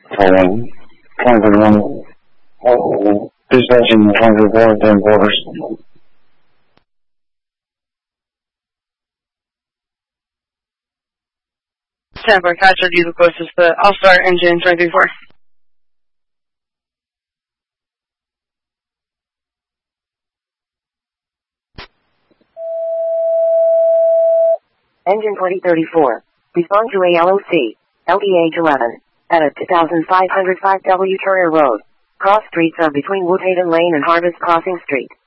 Following Concord 1, dispatching Concord Warrington Borders. Tampa, Kaiser diesel closest to All-Star engine 334. Engine 2034. Respond to ALOC. LDH 11. At a 2505 W Turner Road. Cross streets are between Woodhaven Lane and Harvest Crossing Street.